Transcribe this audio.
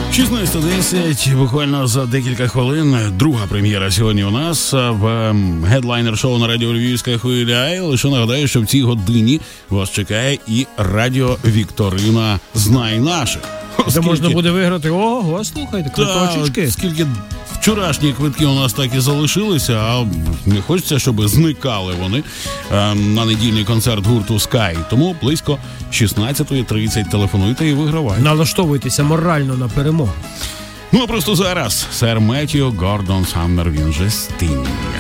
16:10, буквально за декілька хвилин. Друга прем'єра сьогодні у нас в гедлайнер-шоу на радіо Львівська хвиля. Лише нагадаю, що в цій годині вас чекає і радіо-вікторина «Знай наших». Де можна буде виграти, ого, слухайте, квиточки. Скільки вчорашні квитки у нас так і залишилися, а не хочеться, щоб зникали вони на недільний концерт гурту Sky. Тому близько 16:30 телефонуйте і вигравайте. Налаштовуйтеся морально на перемогу. Ну а просто зараз сер Меттью Гордон Саммер, він же Стінг.